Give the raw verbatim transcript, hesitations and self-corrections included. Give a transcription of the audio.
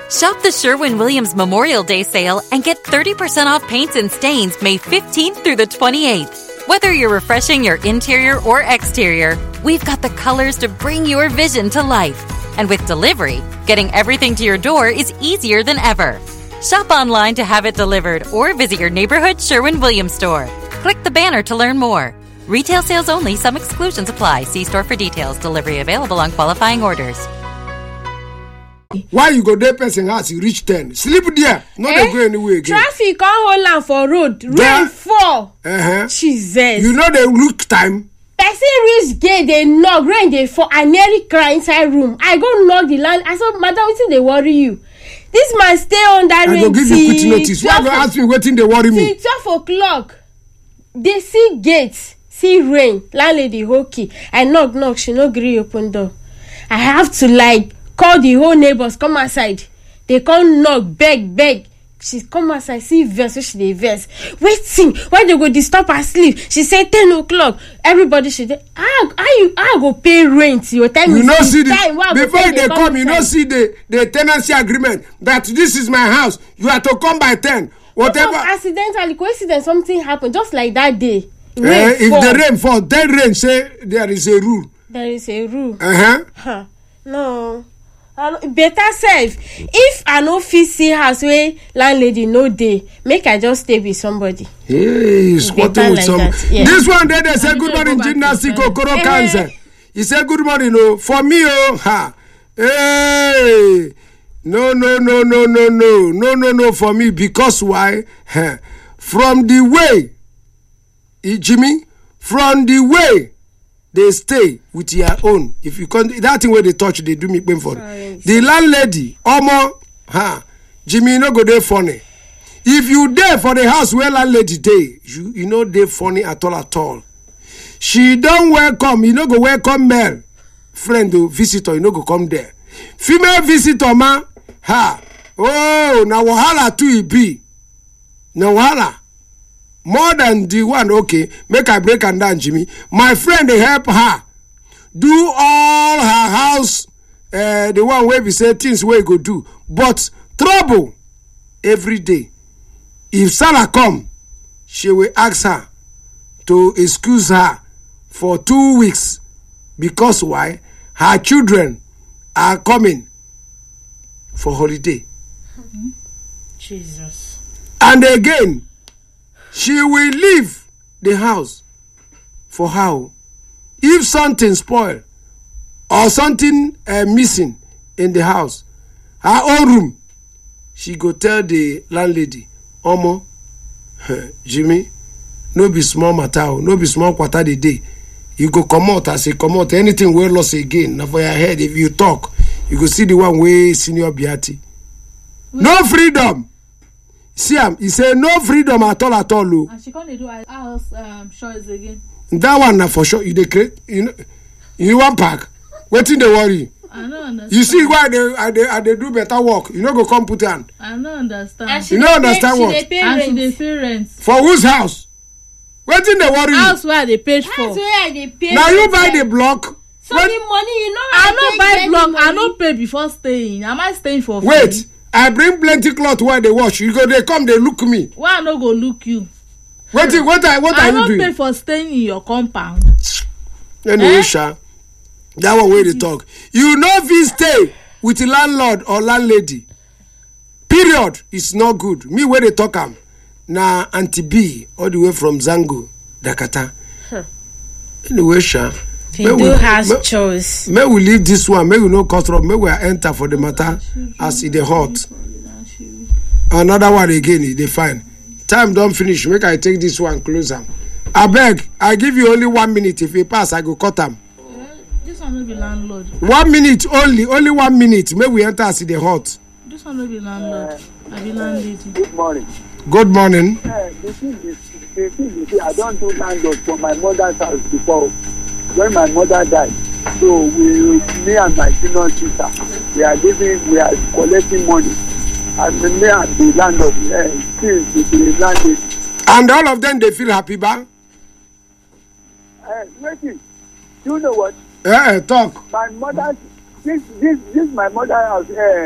Shop the Sherwin-Williams Memorial Day sale and get thirty percent off paints and stains May fifteenth through the twenty-eighth. Whether you're refreshing your interior or exterior, we've got the colors to bring your vision to life. And with delivery, getting everything to your door is easier than ever. Shop online to have it delivered or visit your neighborhood Sherwin-Williams store. Click the banner to learn more. Retail sales only. Some exclusions apply. See store for details. Delivery available on qualifying orders. Why you go there person house you reach ten? Sleep there. Not eh? Go anywhere again. Traffic can't hold on for road. Rain fall. Uh-huh. Jesus. You know the look time. Person reach gate, they knock, rain they fall. I nearly cry inside room. I go knock the land. I said, madam, wetin dey worry you? This man stay on that rain. I go give you quick notice. Why go ask me wetin dey worry me? Till twelve o'clock. They see gates, see rain. Landlady hokey. I knock, knock. She no gree open door. I have to like call the whole neighbors come outside. They come knock, beg, beg. She come outside, see verse, so she dey verse. Waiting, why they go disturb her sleep? She say ten o'clock. Everybody should. How how you how go pay rent? Your time you is know see the, time. before they come, come you know see the the tenancy agreement that this is my house. You have to come by ten. Whatever. Accidentally, coincidence, something happened just like that day. Uh, if fall. The rain fall, then rain say there is a rule. There is a rule. Uh huh. Huh. No. Better safe if I no fit see house where landlady no dey, make I just stay with somebody. Hey, squatting with like some. Yeah. This one there they say good morning gymnastic okoro cancer. He say good morning oh for me oh ha. Hey, no no no no no no no no no for me because why? From the way, Jimmy, from the way. They stay with your own. If you can, that thing where they touch, they do me pain for it. The landlady, Omo, ha, Jimmy, no go there funny. If you there for the house where landlady day, you you know they funny at all at all. She don't welcome, you know go welcome male friend or visitor, you know go come there. Female visitor, ma, ha, oh, now wahala too it be. Now wahala. More than the one, okay, make I break and down, Jimmy. My friend, they help her do all her house, uh, the one where we say things where go do. But trouble every day. If Sarah come, she will ask her to excuse her for two weeks. Because why? Her children are coming for holiday. Mm-hmm. Jesus. And again, she will leave the house for how? If something spoil or something uh, missing in the house, her own room, she go tell the landlady, Omo, Jimmy, no be small matter, no be small quarter the day. You go come out as a come out, anything we lost again. Now for your head, if you talk, you go see the one way senior Beati. No freedom. See him, he say no freedom at all at all. And she can't do house um choice again. That one na for sure. You dey create, you know, you want pack. Wetin dey worry? I don't understand. You see why they I they I they do better work. You know go come put hand. I don't understand. And you don't understand pay, what? She dey pay and rent. she dey pay rent. For whose house? Wetin dey worry you? House where they paid for. House where I dey pay. Now you buy the block. So the money you know. I no buy block. I no pay before staying. Am I staying for free? Wait. I bring plenty cloth where they wash. You go, they come, they look me. Why I no go look you? What, what, what, what I are you doing? I don't pay for staying in your compound. Anyway, eh? Sha, that one way they talk. You know if you stay with the landlord or landlady, period, it's not good. Me where they talk am, na Auntie B, all the way from Zango, Dakata. Huh. Anyway, Sha. They do we, has may, chores. May we leave this one. May we no cut off. May we enter for the matter as it the hot. Another one again, they fine. Time don't finish. Make I take this one closer. I beg. I give you only one minute. If you pass, I go cut them. Uh, this one will be landlord. One minute only. Only one minute. May we enter as it the hot. This one will be landlord. I be landlady. Good morning. Good morning. Uh, the thing is, the thing is, I don't do landlord for my mother's house before. When my mother died, so we, me and my senior sister, we are living, we are collecting money, and me and the landlord, uh, still the landlord. And all of them, they feel happy, ba? Uh, wait, do you know what? Eh, uh, talk. My mother, this, this, this, my mother house. Uh,